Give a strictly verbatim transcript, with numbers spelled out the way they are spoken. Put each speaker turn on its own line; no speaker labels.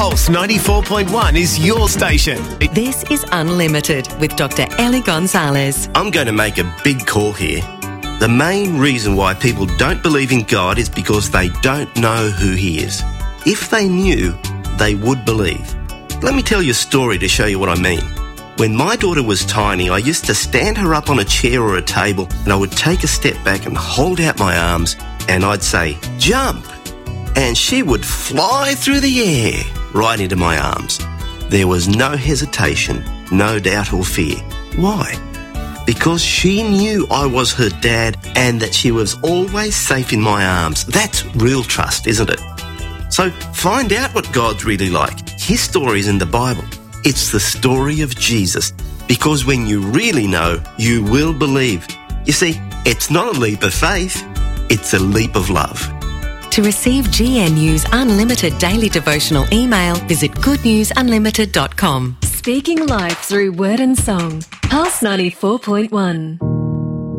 Pulse ninety-four point one is your station.
This is Unlimited with Doctor Ellie Gonzalez.
I'm going to make a big call here. The main reason why people don't believe in God is because they don't know who He is. If they knew, they would believe. Let me tell you a story to show you what I mean. When my daughter was tiny, I used to stand her up on a chair or a table and I would take a step back and hold out my arms and I'd say, jump! And she would fly through the air right into my arms. There was no hesitation, no doubt or fear. Why? Because she knew I was her dad and that she was always safe in my arms. That's real trust, isn't it? So find out what God's really like. His story is in the Bible. It's the story of Jesus. Because when you really know, you will believe. You see, it's not a leap of faith, it's a leap of love.
To receive G N U's unlimited daily devotional email, visit good news unlimited dot com.
Speaking life through word and song. Pulse ninety-four point one.